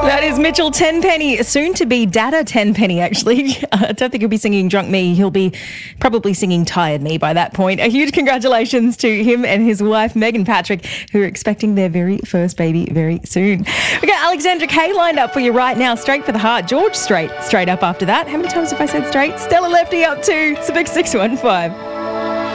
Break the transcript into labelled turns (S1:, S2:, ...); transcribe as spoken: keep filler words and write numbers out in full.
S1: That is Mitchell Tenpenny, soon to be Dada Tenpenny, actually. I don't think he'll be singing Drunk Me. He'll be probably singing Tired Me by that point. A huge congratulations to him and his wife, Megan Patrick, who are expecting their very first baby very soon. We've got Alexandra Kay lined up for you right now, straight for the heart. George Strait, straight up after that. How many times have I said straight? Stella Lefty up to six six one five.